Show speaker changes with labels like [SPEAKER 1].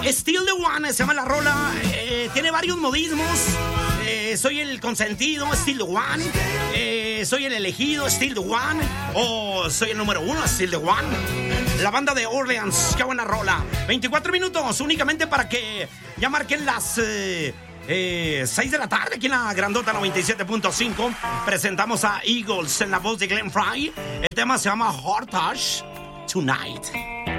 [SPEAKER 1] Still the One se llama la rola. Tiene varios modismos. Soy el consentido, Still the One. Soy el elegido, Still the One. O soy el número 1, Still the One. La banda de Orleans, qué buena rola. 24 minutos únicamente para que ya marquen las 6 de la tarde aquí en la Grandota 97.5. Presentamos a Eagles en la voz de Glenn Frey. El tema se llama Hard Touch Tonight.